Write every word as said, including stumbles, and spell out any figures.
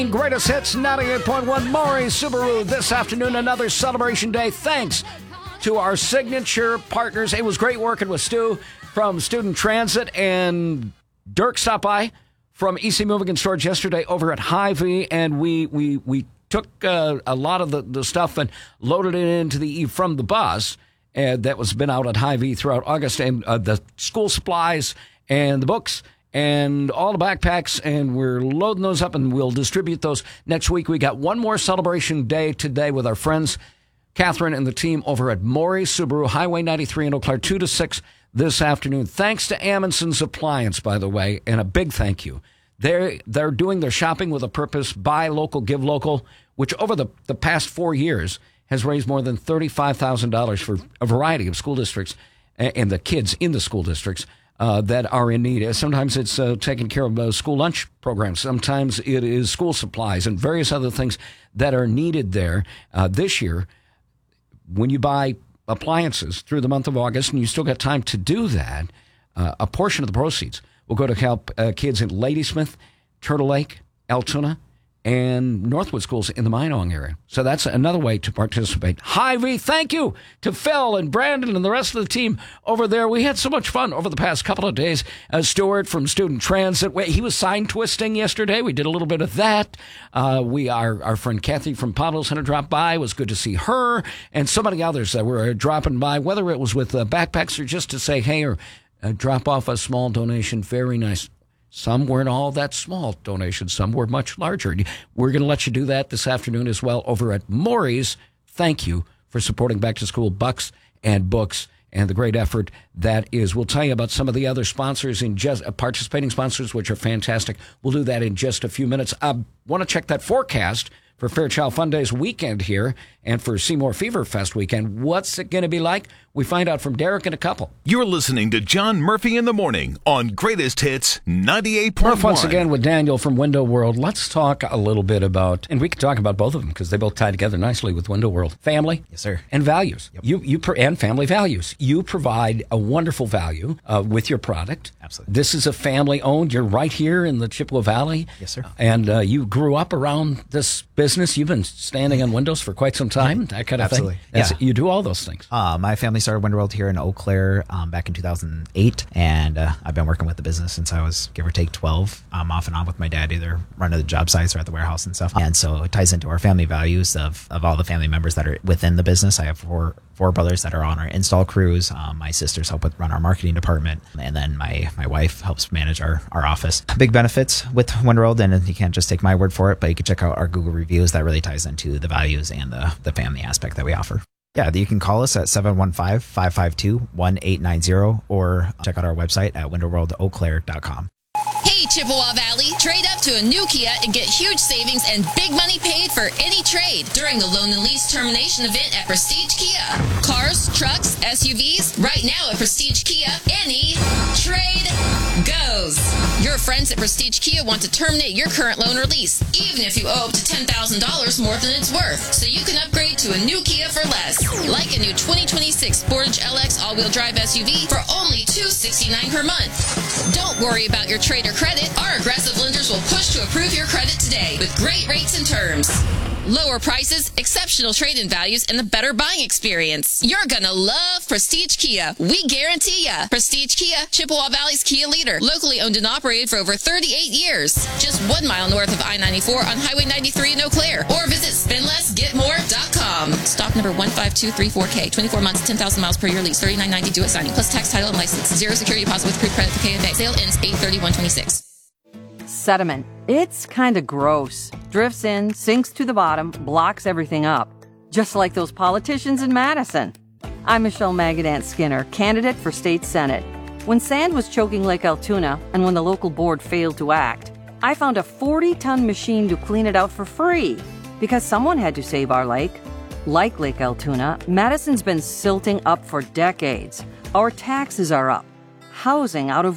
Greatest Hits ninety-eight point one Maury Subaru this afternoon, another celebration day. Thanks to our signature partners. It was great working with Stu from Student Transit, and Dirk stopped by from E C Moving and Storage yesterday over at Hy-Vee, and we we we took uh, a lot of the, the stuff and loaded it into the from the bus uh, that was been out at Hy-Vee throughout August, and uh, the school supplies and the books and all the backpacks, and we're loading those up, and we'll distribute those next week. We got one more celebration day today with our friends, Catherine and the team over at Maury Subaru, Highway ninety-three in Eau Claire, two to six this afternoon. Thanks to Amundsen's Appliance, by the way, and a big thank you. They're, they're doing their shopping with a purpose, buy local, give local, which over the, the past four years has raised more than thirty-five thousand dollars for a variety of school districts and the kids in the school districts Uh, that are in need. Sometimes it's uh, taking care of uh, school lunch programs. Sometimes it is school supplies and various other things that are needed there. Uh, this year, when you buy appliances through the month of August, and you still got time to do that, uh, a portion of the proceeds will go to help uh, kids in Ladysmith, Turtle Lake, Altoona, and Northwood schools in the Minong area. So that's another way to participate. Hy-Vee, thank you to Phil and Brandon and the rest of the team over there. We had so much fun over the past couple of days. Uh, Stuart from Student Transit, he was sign twisting yesterday. We did a little bit of that. Uh, we our, our friend Kathy from Pablo Center dropped by. It was good to see her, and so many others that were dropping by, whether it was with uh, backpacks or just to say hey or uh, drop off a small donation. Very nice. Some weren't all that small donations. Some were much larger. We're going to let you do that this afternoon as well over at Maury's. Thank you for supporting back-to-school bucks and books and the great effort that is. We'll tell you about some of the other sponsors, in just uh, participating sponsors, which are fantastic. We'll do that in just a few minutes. I want to check that forecast for Fairchild Fun Days weekend here and for Seymour Fever Fest weekend. What's it going to be like? We find out from Derek in a couple. You're listening to John Murphy in the Morning on Greatest Hits ninety-eight point one. Murph once again with Daniel from Window World. Let's talk a little bit about, and we can talk about both of them because they both tie together nicely with Window World. Family. Yes, sir. And values. Yep. You you pro- And family values. You provide a wonderful value uh, with your product. Absolutely. This is a family-owned. You're right here in the Chippewa Valley. Yes, sir. And uh, you grew up around this business. You've been standing on windows for quite some time, that kind of Absolutely. thing. That's, Yeah. You do all those things. Uh, my family started Window World here in Eau Claire um, back in two thousand eight, and uh, I've been working with the business since I was, give or take, twelve, um, off and on with my dad, either running the job sites or at the warehouse and stuff. And so it ties into our family values of, of all the family members that are within the business. I have four four brothers that are on our install crews. Um, my sisters help with run our marketing department, and then my, my wife helps manage our, our office. Big benefits with Window World, and you can't just take my word for it, but you can check out our Google reviews. That really ties into the values and the, the family aspect that we offer. Yeah, you can call us at seven one five, five five two, one eight nine zero or check out our website at window world eau claire dot com. Hey, Chippewa Valley, trade up to a new Kia and get huge savings and big money paid for any trade during the loan and lease termination event at Prestige Kia. Cars, trucks, S U Vs, right now at Prestige Kia, any trade goes. Your friends at Prestige Kia want to terminate your current loan or lease, even if you owe up to ten thousand dollars more than it's worth, so you can upgrade to a new Kia for less. Like a new twenty twenty-six Sportage L X all-wheel drive S U V for only two hundred sixty-nine dollars per month. Don't worry about your trade or credit. Our aggressive lenders will push to approve your credit today with great rates and terms. Lower prices, exceptional trade-in values, and a better buying experience. You're gonna love Prestige Kia. We guarantee ya. Prestige Kia, Chippewa Valley's Kia leader. Locally owned and operated for over thirty-eight years. Just one mile north of I ninety-four on Highway ninety-three in Eau Claire. Or visit spend less get more dot com. Stock number one five two three four K. twenty-four months, ten thousand miles per year lease. thirty-nine ninety due at signing. Plus tax, title, and license. Zero security deposit with pre-credit for K F A. Sale ends eight thirty-one twenty-six. Sediment. It's kind of gross. Drifts in, sinks to the bottom, blocks everything up. Just like those politicians in Madison. I'm Michelle Magadant Skinner, candidate for state senate. When sand was choking Lake Altoona, and when the local board failed to act, I found a forty-ton machine to clean it out for free, because someone had to save our lake. Like Lake Altoona, Madison's been silting up for decades. Our taxes are up. Housing out of